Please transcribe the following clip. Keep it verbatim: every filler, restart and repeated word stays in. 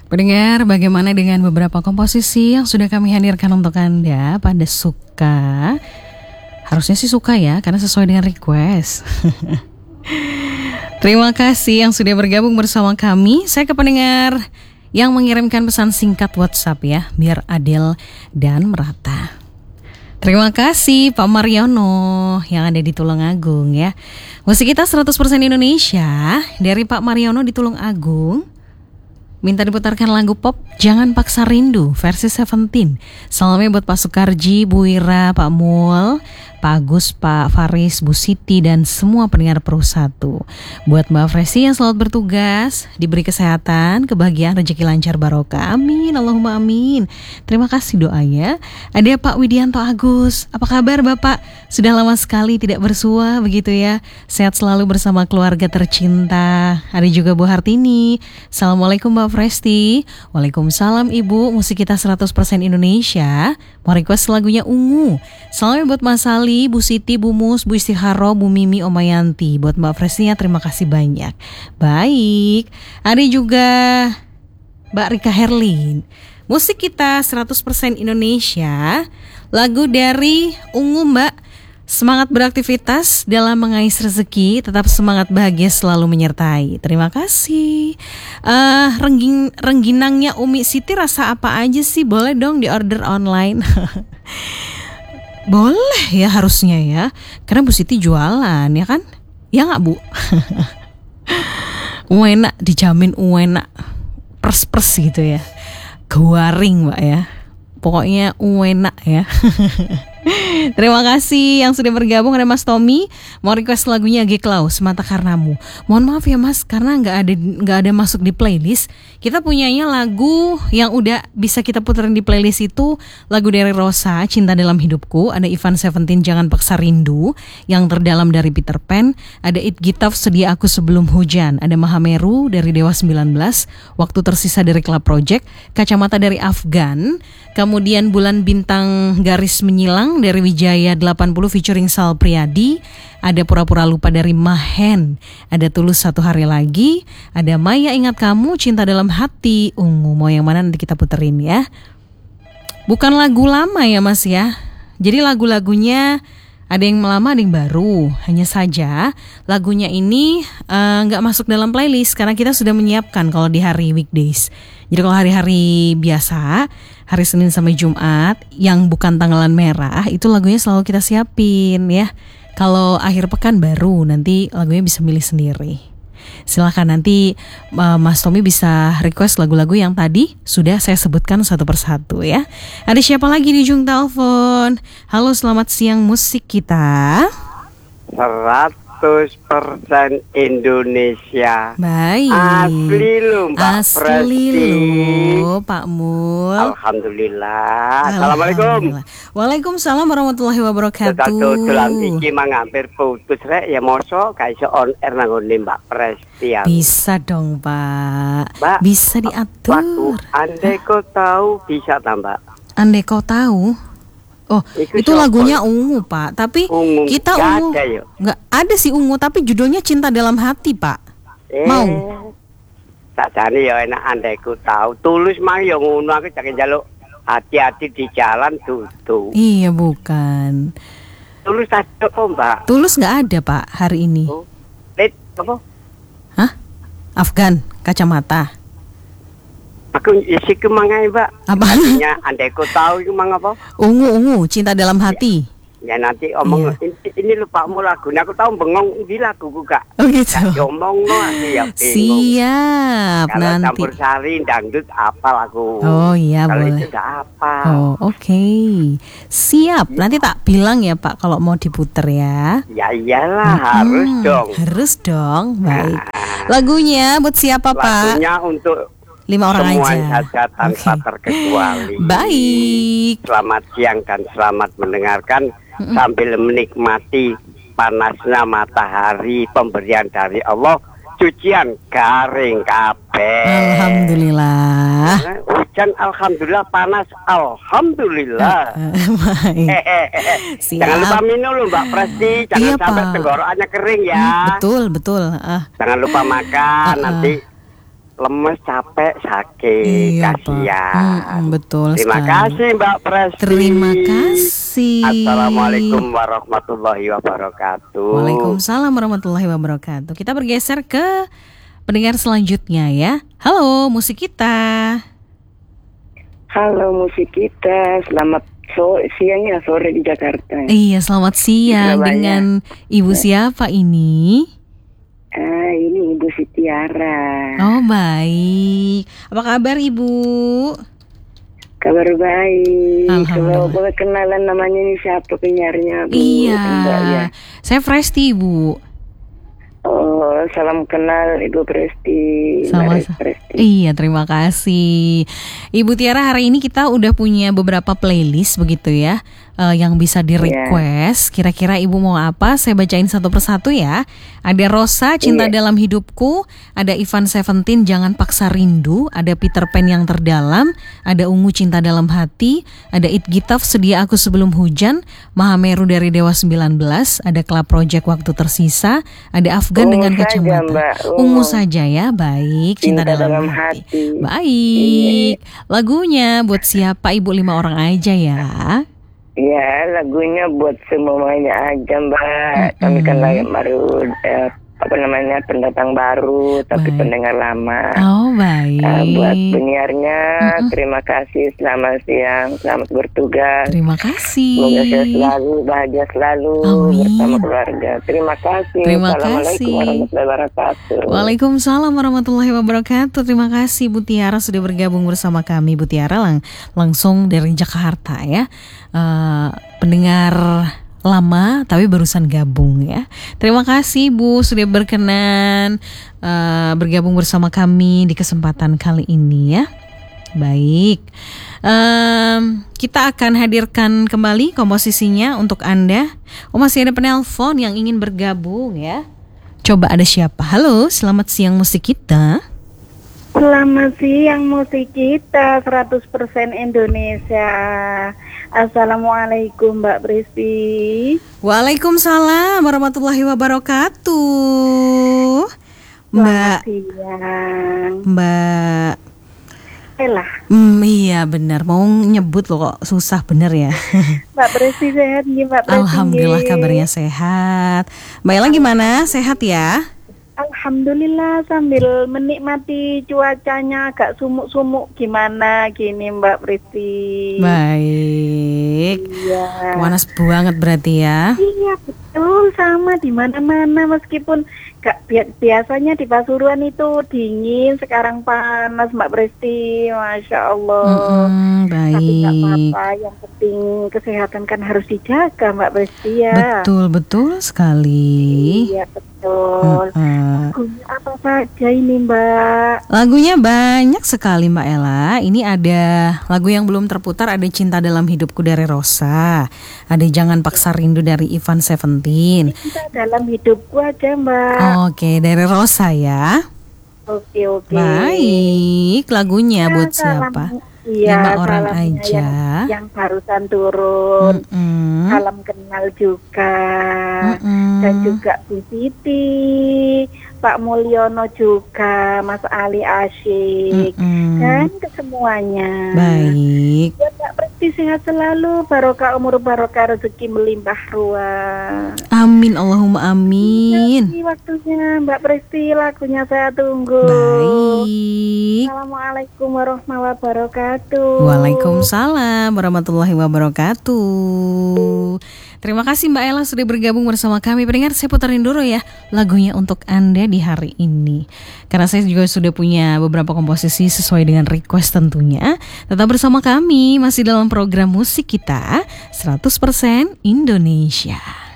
Pendengar, bagaimana dengan beberapa komposisi yang sudah kami hadirkan untuk Anda? Pada suka? Harusnya sih suka ya, karena sesuai dengan request. Terima kasih yang sudah bergabung bersama kami. Saya ke pendengar yang mengirimkan pesan singkat WhatsApp ya, biar adil dan merata. Terima kasih Pak Mariono yang ada di Tulungagung ya. Musik kita seratus persen Indonesia dari Pak Mariono di Tulungagung. Minta diputarkan lagu pop Jangan Paksa Rindu versi Seventeen. Salamnya buat Pak Sukarji, Bu Ira, Pak Mul, Pak Agus, Pak Faris, Bu Siti, dan semua pendengar Pro satu. Buat Mbak Fresi yang selalu bertugas, diberi kesehatan, kebahagiaan, rezeki lancar, barokah. Amin, Allahumma amin. Terima kasih doanya. Ada Pak Widianto Agus. Apa kabar Bapak? Sudah lama sekali tidak bersua begitu ya. Sehat selalu bersama keluarga tercinta. Ada juga Bu Hartini. Assalamualaikum Mbak Fresti. Waalaikumsalam Ibu. Musik kita seratus persen Indonesia. Mau request lagunya Ungu. Salamnya buat Mas Ali, Bu Siti, Bu Mus, Bu Istiharo, Bu Mimi, Omayanti. Buat Mbak Frestinya terima kasih banyak. Baik. Ada juga Mbak Rika Herlin. Musik kita seratus persen Indonesia. Lagu dari Ungu Mbak. Semangat beraktivitas dalam mengais rezeki, tetap semangat bahagia selalu menyertai. Terima kasih. Uh, rengging, rengginangnya Umi Siti rasa apa aja sih? Boleh dong di order online. Boleh ya harusnya ya. Karena Bu Siti jualan ya kan? Ya gak Bu? Uenak, dijamin uenak. Pers-pers gitu ya. Gawaring Mbak ya. Pokoknya uenak ya. Terima kasih yang sudah bergabung. Ada Mas Tommy mau request lagunya G Klaus Mata Karenamu. Mohon maaf ya Mas, karena nggak ada nggak ada masuk di playlist. Kita punyanya lagu yang udah bisa kita puterin di playlist itu lagu dari Rosa, Cinta Dalam Hidupku. Ada Ivan Seventeen, Jangan Paksa Rindu. Yang Terdalam dari Peter Pan. Ada It Gitaf, Sedia Aku Sebelum Hujan. Ada Mahameru dari Dewa sembilan belas, Waktu Tersisa dari Club Project, Kacamata dari Afgan. Kemudian Bulan Bintang Garis Menyilang dari Wijaya delapan puluh featuring Sal Priadi. Ada Pura-Pura Lupa dari Mahen. Ada Tulus Satu Hari Lagi. Ada Maya Ingat Kamu, Cinta Dalam Hati, Ungu. Mau yang mana nanti kita puterin ya. Bukan lagu lama ya Mas ya. Jadi lagu-lagunya ada yang lama, ada yang baru. Hanya saja lagunya ini uh, gak masuk dalam playlist karena kita sudah menyiapkan kalau di hari weekdays. Jadi kalau hari-hari biasa, hari Senin sampai Jumat yang bukan tanggalan merah, itu lagunya selalu kita siapin ya. Kalau akhir pekan baru, nanti lagunya bisa milih sendiri. Silakan nanti uh, Mas Tommy bisa request lagu-lagu yang tadi sudah saya sebutkan satu persatu ya. Ada siapa lagi di ujung telepon? Halo, selamat siang musik kita. seratus persen Indonesia. Baik. Asli lu Mbak Asli Presti. lu Pak Mul. Alhamdulillah. Assalamualaikum. Waalaikumsalam warahmatullahi wabarakatuh. Satu tulang iki mang hampir putus rek ya mosok gak iso on air nanggone Mbak Presti. Bisa dong Pak. Mbak, bisa diatur. Waktu andai kau tahu bisa tambah. Andai kau tahu. Oh, Iku itu siapa? lagunya Ungu Pak. Tapi Ungu. kita Gak Ungu ada, yuk. nggak ada sih Ungu, tapi judulnya Cinta Dalam Hati Pak. Eh, Mau? Sakjane ya enak andai ku tahu. Tulus mang ya ngono aku jangan jaluk hati-hati di jalan dudu. Iya bukan. Tulus ada kok Mbak. Tulus nggak ada Pak hari ini. Oh. Let apa? Hah? Afgan, Kacamata. Aku isi ke mangai Mbak. Apa? Artinya andai ku tahu itu mang apa? Ungu Ungu, Cinta Dalam Hati. Ya nanti omong Iya. ini, ini lupa mu lagu. Aku tahu bengong di lagu kak. Oh gitu. Ngomong no ya bingung. Siap Kalau nanti. campur sari dangdut apa lagu? Oh iya Kalau boleh. itu enggak apa. Oh oke. Siap. Nanti tak bilang ya Pak kalau mau diputer ya. Ya iyalah Hmm, harus dong. Harus dong. Baik. Nah, Lagunya buat siapa Pak? lagunya untuk Lima orang semua aja. saja tanpa Oke. terkecuali. Baik. Selamat siang dan selamat mendengarkan Mm-mm. sambil menikmati panasnya matahari pemberian dari Allah. Cucian garing kabeh. Alhamdulillah. Nah, hujan alhamdulillah, panas alhamdulillah. Baik. Jangan Siap. lupa minum loh Mbak Presti, jangan Iya, sampai Pak. tenggorokannya kering ya. Hmm, betul betul. Ah. Jangan lupa makan Uh-uh. nanti lemes, capek, sakit, Iya, Pak. kasihan. Mm-mm, betul Terima sekali. kasih Mbak Presti. Terima kasih. Assalamualaikum warahmatullahi wabarakatuh. Waalaikumsalam warahmatullahi wabarakatuh. Kita bergeser ke pendengar selanjutnya ya. Halo, musik kita. Halo musik kita, selamat so siang ya sore di Jakarta. Iya, selamat siang. Surabaya. Dengan Ibu siapa ini? Ah, ini Ibu Sitiara. Oh, baik. Apa kabar Ibu? Kabar baik. Alhamdulillah. Coba boleh kenalan namanya ini siapa penyiarnya Bu? Iya. Enggak, ya? Saya Presti, Ibu. Oh, salam kenal Ibu Presti. Sama Mari, Presti. Iya, terima kasih. Ibu Tiara, hari ini kita udah punya beberapa playlist begitu ya, eh, yang bisa di request. Kira-kira Ibu mau apa? Saya bacain satu persatu ya. Ada Rosa, Cinta Iya. Dalam Hidupku. Ada Ivan Seventeen, Jangan Paksa Rindu. Ada Peter Pan Yang Terdalam. Ada Ungu, Cinta Dalam Hati. Ada It Gitaf, Sedia Aku Sebelum Hujan. Mahameru dari Dewa sembilan belas. Ada Club Project, Waktu Tersisa. Ada Afgan Ungu dengan saja, Kacamata. Mbak. Ungu Ungu. saja ya. Baik, Cinta, Cinta Dalam, Dalam Hati. Hati. Baik. Lagunya buat siapa Ibu? Lima orang aja ya. Ya, lagunya buat semuanya aja Mbak. Kami kan lagi baru eh, apa namanya pendatang baru, tapi Baik. pendengar lama. Oh, baik. Uh, buat penyiarnya, Mm-mm. terima kasih, selamat siang, selamat bertugas. Terima kasih. Semoga sehat selalu, bahagia selalu Amin. bersama keluarga. Terima kasih. Terima Assalamualaikum kasih. warahmatullahi wabarakatuh. Waalaikumsalam warahmatullahi wabarakatuh. Terima kasih Bu Tiara sudah bergabung bersama kami. Bu Tiara lang- langsung dari Jakarta ya. Eh, pendengar lama tapi barusan gabung ya. Terima kasih Bu sudah berkenan eh, bergabung bersama kami di kesempatan kali ini ya. Baik, Em, kita akan hadirkan kembali komposisinya untuk Anda. Oh, masih ada penelpon yang ingin bergabung ya. Coba ada siapa? Halo, selamat siang musik kita. Selamat siang musik kita seratus persen Indonesia. Assalamualaikum Mbak Presti. Waalaikumsalam warahmatullahi wabarakatuh. Mbak, Selamat siang. Mbak. Elah, Hmm, iya benar. Mau nyebut loh kok susah bener ya. Mbak Presti sehat nggih Mbak Presti? Alhamdulillah nggih? kabarnya sehat. Mbak Ella gimana? Sehat ya? Alhamdulillah sambil menikmati cuacanya agak sumuk-sumuk gimana gini Mbak Presti. Baik. Iya. Panas banget berarti ya. Iya betul, sama di mana-mana meskipun gak bi- biasanya di Pasuruan itu dingin, sekarang panas Mbak Presti, masya Allah. Mm-mm, Tapi nggak baik. apa-apa, yang penting kesehatan kan harus dijaga Mbak Presti ya. Betul betul sekali. Iya betul. Mm-mm. Lagunya apa saja ini Mbak? Lagunya banyak sekali Mbak Ella. Ini ada lagu yang belum terputar, ada Cinta Dalam Hidupku dari Rosa. Ada Jangan Paksa Rindu dari Ivan Seventeen. Kita dalam hidupku aja Mbak. Oke, dari Rosa ya. Oke oke. Baik, lagunya Ya, buat salam- siapa? Iya, Lima orang salamnya aja. Yang, yang barusan turun. Mm-mm. Salam kenal juga. Mm-mm. Dan juga Bu Siti, Pak Mulyono juga, Mas Ali Asyik, Mm-mm. dan kesemuanya. Baik. Buat Mbak Presti sehat selalu, barokah umur, barokah rezeki melimpah ruah. Amin Allahumma amin. Ini waktunya Mbak Presti, lagunya saya tunggu. Baik. Assalamualaikum warahmatullahi wabarakatuh. Waalaikumsalam warahmatullahi wabarakatuh. Terima kasih Mbak Ella sudah bergabung bersama kami. Pendengar, saya putarin dulu ya lagunya untuk Anda di hari ini. Karena saya juga sudah punya beberapa komposisi sesuai dengan request tentunya. Tetap bersama kami masih dalam program musik kita seratus persen Indonesia.